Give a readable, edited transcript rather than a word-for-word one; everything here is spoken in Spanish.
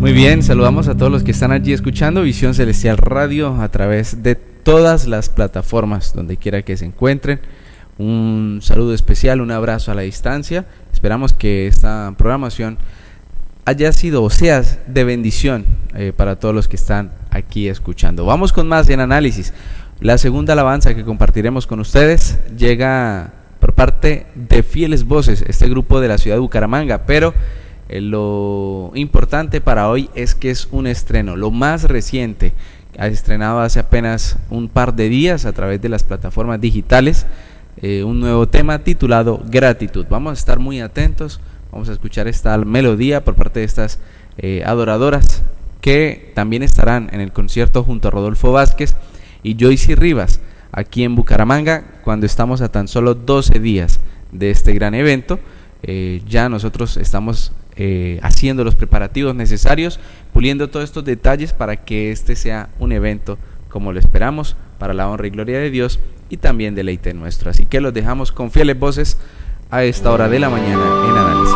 Muy bien, saludamos a todos los que están allí escuchando Visión Celestial Radio a través de todas las plataformas, donde quiera que se encuentren. Un saludo especial, un abrazo a la distancia. Esperamos que esta programación haya sido o sea de bendición para todos los que están aquí escuchando. Vamos con más en análisis. La segunda alabanza que compartiremos con ustedes llega por parte de Fieles Voces, este grupo de la ciudad de Bucaramanga, pero lo importante para hoy es que es un estreno, lo más reciente. Ha estrenado hace apenas un par de días a través de las plataformas digitales un nuevo tema titulado Gratitud. Vamos a estar muy atentos, vamos a escuchar esta melodía por parte de estas adoradoras que también estarán en el concierto junto a Rodolfo Vázquez y Joyce Rivas aquí en Bucaramanga, cuando estamos a tan solo 12 días de este gran evento. Ya nosotros estamos haciendo los preparativos necesarios, puliendo todos estos detalles para que este sea un evento como lo esperamos, para la honra y gloria de Dios y también deleite nuestro. Así que los dejamos con Fieles Voces a esta hora de la mañana en análisis.